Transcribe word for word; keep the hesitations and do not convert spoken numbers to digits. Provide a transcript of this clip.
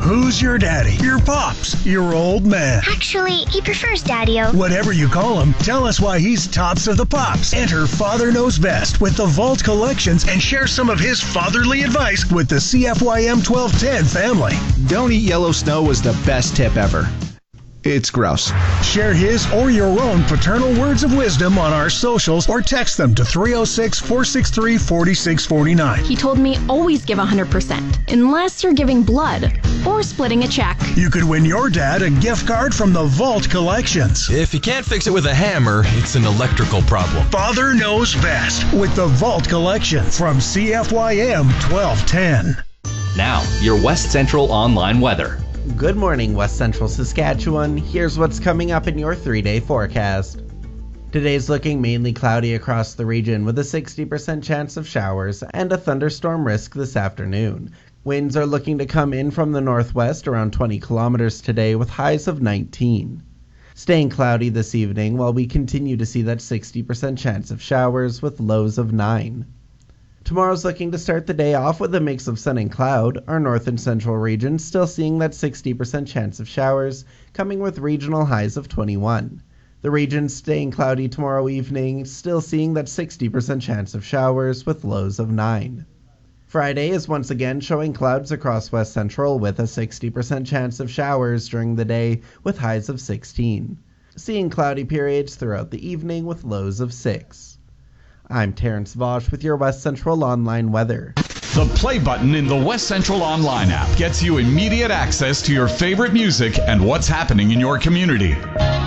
Who's your daddy? Your pops? Your old man? Actually, he prefers Daddy-O. Whatever you call him, tell us why he's tops of the pops. Enter Father Knows Best with the Vault Collections and share some of his fatherly advice with the C F Y M twelve ten family. Don't eat yellow snow was the best tip ever. It's gross. Share his or your own paternal words of wisdom on our socials or text them to three oh six, four six three, four six four nine. He told me always give one hundred percent, unless you're giving blood or splitting a check. You could win your dad a gift card from the Vault Collections. If you can't fix it with a hammer, it's an electrical problem. Father Knows Best with the Vault Collections from C F Y M twelve ten. Now, your West Central Online weather. Good morning, West Central Saskatchewan. Here's what's coming up in your three-day forecast. Today's looking mainly cloudy across the region with a sixty percent chance of showers and a thunderstorm risk this afternoon. Winds are looking to come in from the northwest around twenty kilometers today with highs of nineteen. Staying cloudy this evening while we continue to see that sixty percent chance of showers with lows of nine. Tomorrow's looking to start the day off with a mix of sun and cloud, our north and central regions still seeing that sixty percent chance of showers, coming with regional highs of twenty-one. The region staying cloudy tomorrow evening, still seeing that sixty percent chance of showers with lows of nine. Friday is once again showing clouds across West Central with a sixty percent chance of showers during the day with highs of sixteen. Seeing cloudy periods throughout the evening with lows of six. I'm Terrence Vosch with your West Central Online weather. The play button in the West Central Online app gets you immediate access to your favorite music and what's happening in your community.